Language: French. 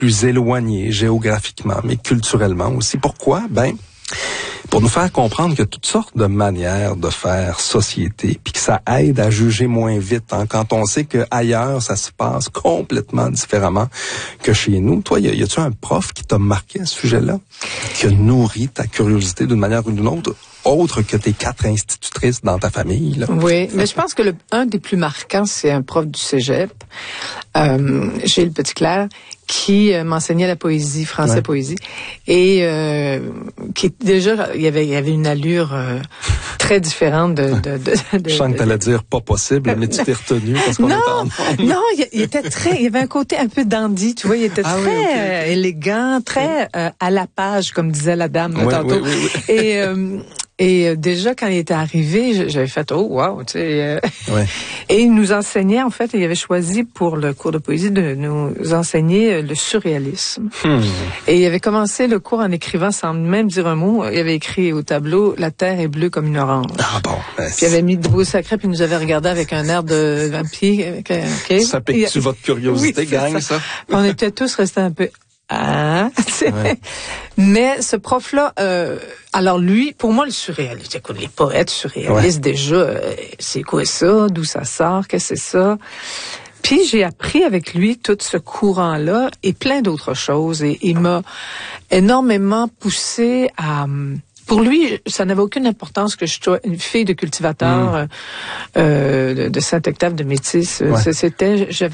plus éloignés géographiquement, mais culturellement aussi. Pourquoi? Pour nous faire comprendre qu'il y a toutes sortes de manières de faire société, puis que ça aide à juger moins vite, hein, quand on sait que ailleurs ça se passe complètement différemment que chez nous. Toi, y a-tu un prof qui t'a marqué à ce sujet-là, qui a nourri ta curiosité d'une manière ou d'une autre que tes 4 institutrices dans ta famille, là? Oui, mais je pense que un des plus marquants, c'est un prof du cégep, Gilles Petitclerc, qui m'enseignait la poésie, français poésie, et qui déjà, il y avait une allure très différente de Je sens que t'allais dire pas possible, mais tu t'es retenu parce qu'on est en... Non, il était il y avait un côté un peu dandy, tu vois, il était très élégant, très à la page, comme disait la dame tantôt. Oui. Et déjà, quand il était arrivé, j'avais fait « Oh, wow! » tu sais. Et il nous enseignait, en fait, il avait choisi pour le cours de poésie de nous enseigner le surréalisme. Et il avait commencé le cours en écrivant, sans même dire un mot, il avait écrit au tableau « La terre est bleue comme une orange ». Ah bon? Puis il avait mis de beaux sacrés, puis il nous avait regardé avec un air de vampire. Okay. Ça pique-tu votre curiosité, gang, ça? On était tous restés un peu... Mais ce prof-là, alors lui, pour moi, le surréaliste, écoute, les poètes surréalistes, déjà, c'est quoi ça? D'où ça sort? Qu'est-ce que c'est ça? Puis j'ai appris avec lui tout ce courant-là et plein d'autres choses. Et il m'a énormément poussé à... Pour lui, ça n'avait aucune importance que je sois une fille de cultivateur de Saint-Octave de Métis. C'était, j'avais